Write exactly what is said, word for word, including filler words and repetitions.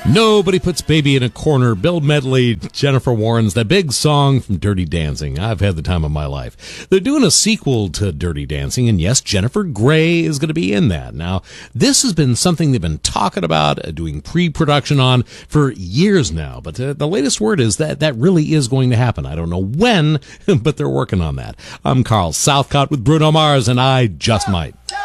Nobody Puts Baby in a Corner. Bill Medley, Jennifer Warnes, that big song from Dirty Dancing. I've had the time of my life. They're doing a sequel to Dirty Dancing, and yes, Jennifer Grey is going to be in that. Now, this has been something they've been talking about, uh, doing pre-production on for years now, but uh, the latest word is that that really is going to happen. I don't know when, but they're working on that. I'm Carl Southcott with Bruno Mars, and I Just Might.